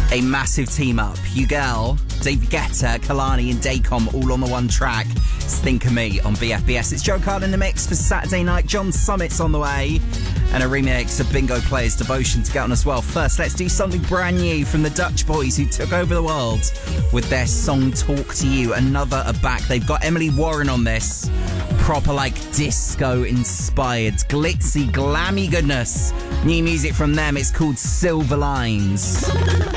A massive team up. Hugel, David Guetta, Kalani and Dacom all on the one track. It's Think of Me on BFBS. It's Joe Card in the mix for Saturday night. John Summit's on the way. And a remix of Bingo Player's Devotion to get on as well. First, let's do something brand new from the Dutch boys who took over the world with their song Talk to You. Another are back. They've got Emily Warren on this. Proper like disco inspired, glitzy, glammy goodness. New music from them. It's called Silver Lines.